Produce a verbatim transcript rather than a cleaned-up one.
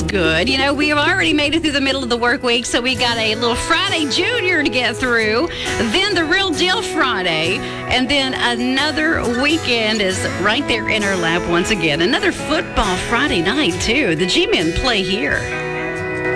good. You know, we have already made it through the middle of the work week, so we got a little Friday Junior to get through, then the Real Deal Friday, and then another weekend is right there in our lap once again. Another football Friday night, too. The G-Men play here.